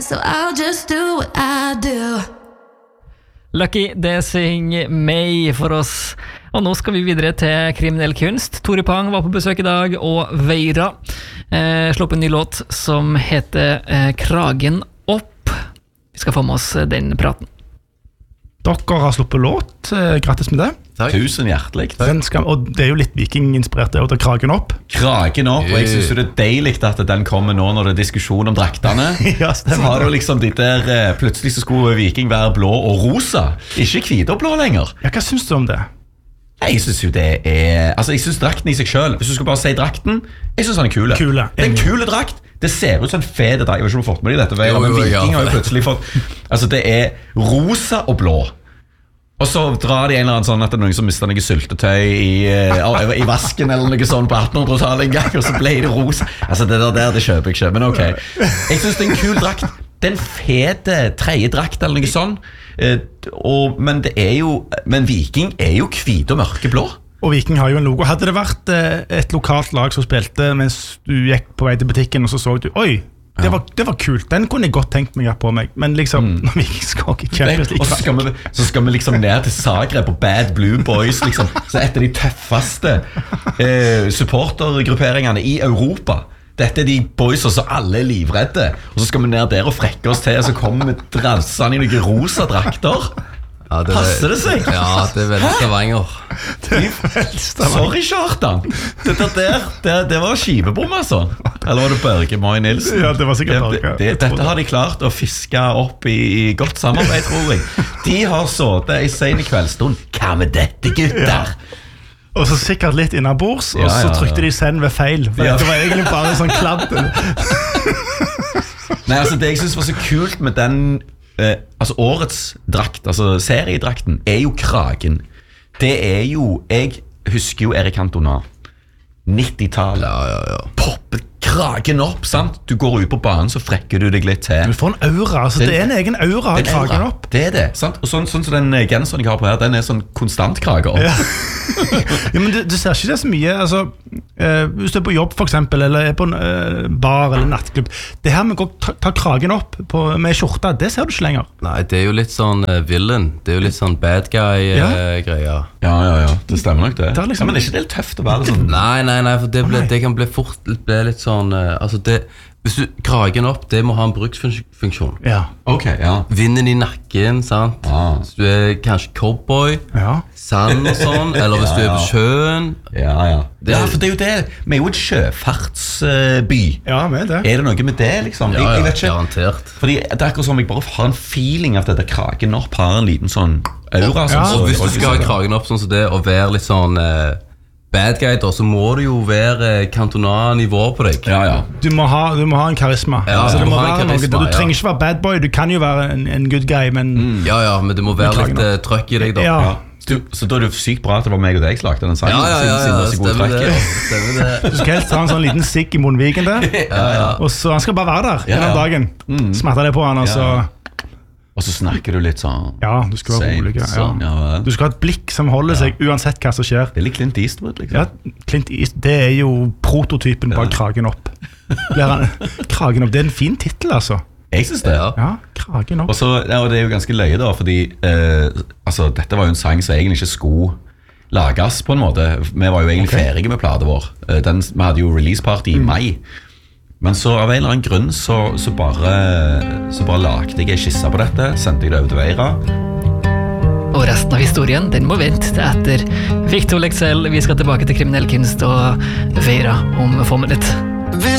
so I'll just do what I do. Lucky, det synger May for oss. Og nå skal vi videre til kriminell kunst. Tore Pang var på besøk i dag, og Veira slå opp en ny låt som heter Kragen opp. Vi skal få med oss den praten. Dere har sluppet låt, grattis med det. Takk. Tusen hjertelig. Og det er jo litt viking-inspirert, det er Kragen opp. Kragen opp, og jeg synes jo det er deilig at den kommer nå når det er diskusjon om draktene. Ja, så har du liksom de der, plutselig så skulle viking være blå og rosa, ikke hvite og blå lenger. Ja, hva synes du om det? Jeg synes jo det er, altså jeg synes drakten i seg selv, hvis du skal bare si drakten, jeg synes den er kule. Det er en kule drakt. Det ser ut som en fede drakt. Jeg vet ikke om du har fått med deg dette, men viking har jo plutselig fått, altså det er rosa og blå. Og så drar de en eller annen sånn at det er noen som mister noe syltetøy i vasken eller noe sånn på 1800-tallet en gang, og så ble det rosa. Altså det der, det kjøper jeg ikke, men ok. Jeg synes det er en kul drakt. Det er en fete tredje drakt eller noe sånn. Men viking er jo hvite og mørkeblå. Og Viking har jo en logo. Hadde det vært et lokalt lag som spilte mens du gikk på vei til butikken, og så du, oi, det var kult, den kunne jeg godt tenkt meg på meg. Men liksom, når Viking skal ikke kjempes like. Så skal vi liksom ned til Zagreb på Bad Blue Boys, liksom. Så et av de tøffeste supportergrupperingene i Europa. Dette er de boysa som alle er livredde. Og så skal vi ned der og frekke oss til, og så kommer vi drassene i noen rosa drakter. Ja, passer det seg? Ja, det er veldig Stavanger. Sorry, Kjartan. Det var skivebom, altså. Eller var det Børge Moi Nilsen? Ja, det var sikkert Børge. Dette har de klart å fiske opp i godt samarbeid, tror jeg. De har sådde i sen kveldstund. Hva med dette, gutter? Ja. Og så sikkert litt innabords, og så trykte de send ved feil. For det var egentlig bare sånn kladd. Nei, altså det jeg synes var så kult med den altså årets drakt, altså seriedrakten, er jo kragen. Det er jo, jeg husker jo Erik Cantona 90-tallet. Poppet kragen opp, sant? Du går ut på banen, så frekker du deg litt til. Du får en aura, altså det er en egen aura av kragen opp. Det er det, sant? Og sånn som den genseren jeg har på her, den er sånn konstant krage opp. Ja, men du ser ikke det så mye, altså hvis du er på jobb for eksempel, eller er på en bar eller nattklubb, det her med å ta kragen opp med skjorta, det ser du ikke lenger. Nei, det er jo litt sånn villain, det er jo litt sånn bad guy-greier. Ja, det stemmer nok det. Liksom, men det er ikke det tøft å være sånn? Nei, for det kan bli fort litt sånn, altså det, hvis du kragen opp, det må ha en bruksfunksjon. Ja. Ok, ja. Vinden i nakken, sant? Hvis du er kanskje cowboy, sand og sånn, eller hvis du er på sjøen. Ja, for det er jo det. Vi er jo et sjøfartsby. Ja, med det. Er det noe med det, liksom? Ja, jeg vet ikke. Garantert. Fordi det er akkurat som jeg bare har en feeling av at dette kragen opp har en liten sånn aura. Og hvis du skal ha kragen opp sånn som det, og være litt sånn bad guy da, så må det jo være Cantona-nivå på deg. Ja. Du må ha en karisma. Altså, det må være noe. Du trenger ikke være bad boy, du kan jo være en good guy, men Ja, men det må være litt trøkk i deg da. Så da er det sykt bra at det var meg og deg som lagde den sangen. Stemmer det. Du skal helst ha en sånn liten sigg i munnviken der. Og så han skal bare være der gjennom dagen. Smatter det på han, og så snakker du litt sånn. Ja, du skal være rolig. Du skal ha et blikk som holder seg uansett hva som skjer. Det er litt Clint Eastwood, liksom. Ja, Clint Eastwood, det er jo prototypen bak Kragen opp. Kragen opp, det er en fin titel, altså. Jeg synes det. Ja, Kragen opp. Og det er jo ganske løye da, fordi altså, dette var jo en sang som egentlig ikke skulle lages på en måte. Vi var jo egentlig ferdige med platen vår. Vi hadde jo release-party i mai. Men så av en eller annen grunn så bare lagde jeg en skisse på dette, sendte jeg det over til Veira. Og resten av historien, den må vente til etter Victor Lexell. Vi skal tilbake til kriminell kunst og Veira om få minutter.